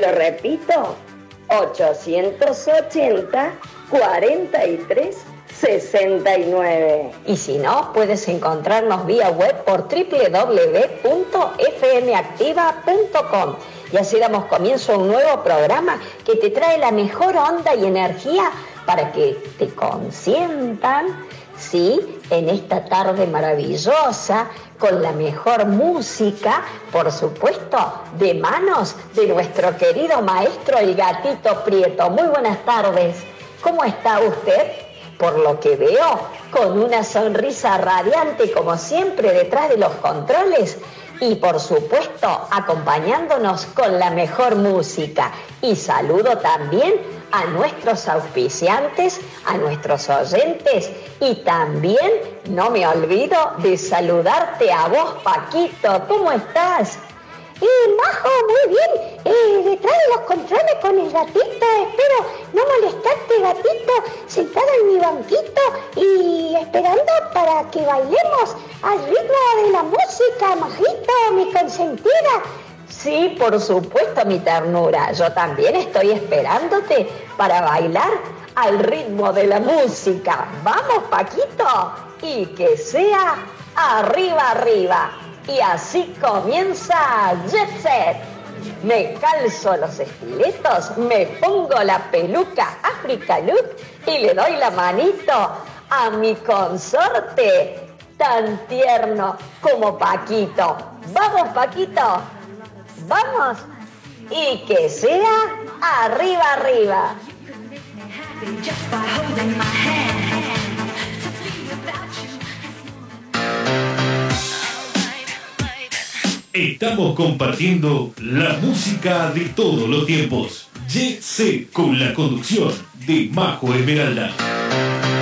lo repito, 880-43-69. Y si no, puedes encontrarnos vía web por www.fmactiva.com. Y así damos comienzo a un nuevo programa que te trae la mejor onda y energía para que te consientan, ¿sí?, en esta tarde maravillosa, con la mejor música, por supuesto, de manos de nuestro querido maestro el Gatito Prieto. Muy buenas tardes. ¿Cómo está usted? Por lo que veo, con una sonrisa radiante como siempre detrás de los controles y por supuesto acompañándonos con la mejor música. Y saludo también a nuestros auspiciantes, a nuestros oyentes y también no me olvido de saludarte a vos, Paquito. ¿Cómo estás? Majo, muy bien. Detrás de los controles con el gatito. Espero no molestarte, gatito. Sentado en mi banquito y esperando para que bailemos al ritmo de la música, Majito, mi consentida. Sí, por supuesto, mi ternura. Yo también estoy esperándote para bailar al ritmo de la música. Vamos, Paquito, y que sea arriba, arriba. Y así comienza Jet Set. Me calzo los estiletos, me pongo la peluca Africa Look y le doy la manito a mi consorte tan tierno como Paquito. Vamos, Paquito, vamos, y que sea arriba, arriba. Estamos compartiendo la música de todos los tiempos. Jet Set, con la conducción de Majo Esmeralda.